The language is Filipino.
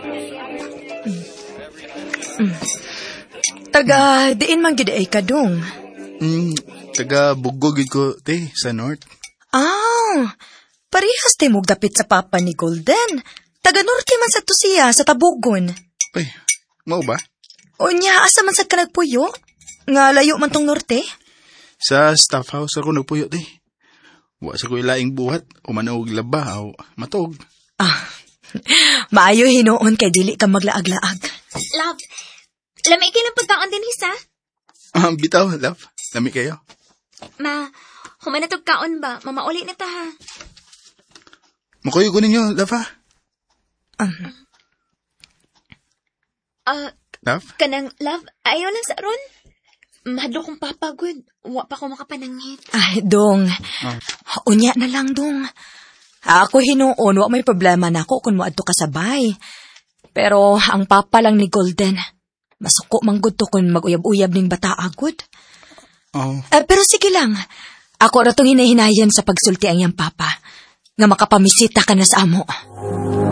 Taga, diin man gid ay kadong. Taga Bugog gid ko, te, sa North. Parehas tayo mo dapit sa papa ni Golden. Taga Norte man sa to siya, sa Tabugon. Ay, mau ba? O niya, asa man sa ka nagpuyo? Nga layo man tong Norte? Sa staff house ako nagpuyo, te. Wa sa ko ilaing buhat, umanog laba, o matog. Maayo hinoon kay dili ka maglaag-laag. Love, lami kayo ng pagkaon din, Hisa? Bitaw, love. Lami kayo. Ma, humanatog kaon ba? Mamauli na ta, ha? Makuyo ko ninyo, love, ha? Love? Kanang, love, ayaw lang sa ron. Mahadlo kong papagod. Wa pa ko makapanangit. Ay, dong. Unya na lang, dong. Ako hinoon, wa may problema na ako kung moadto ka sabay. Pero ang papa lang ni Golden, masuko manggod to kung mag-uyab-uyab ning bata agud. Pero sige lang. Ako ra tong hinahinayan sa pagsulti ang iyang papa. Nga makapamisita ka na sa amo.